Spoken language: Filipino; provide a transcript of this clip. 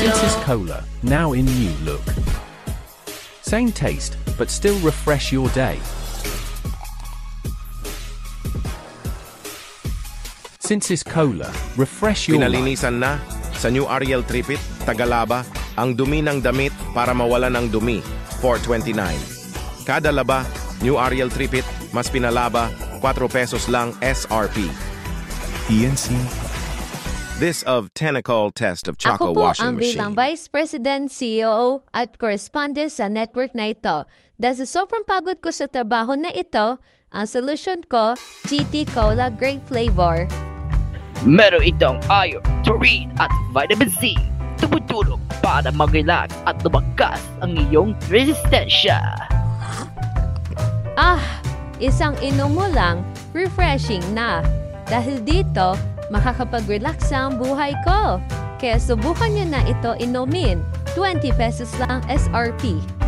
Senses Cola, now in new look. Same taste, but still refresh your day. Senses Cola, refresh your life. Pinalinisan na sa New Ariel Tripit, Tagalaba, ang dumi ng damit para mawala ng dumi, $4.29. Kada laba, New Ariel Tripit, mas pinalaba, 4 pesos lang SRP. PNC. This of Tentacol test of Choco Ako po washing ang machine. bilang Vice President, CEO at correspondent sa network na ito. Dahil sa sobrang pagod ko sa trabaho na ito, ang solution ko, GT Cola Great Flavor. Meron itong iron, taurine at vitamin C. Tumutulong para mag-relax at lumakas ang iyong resistensya. Isang inom mo lang, refreshing na. Dahil dito, makakapag-relax ang buhay ko. Kaya subukan nyo na ito inumin. 20 pesos lang SRP.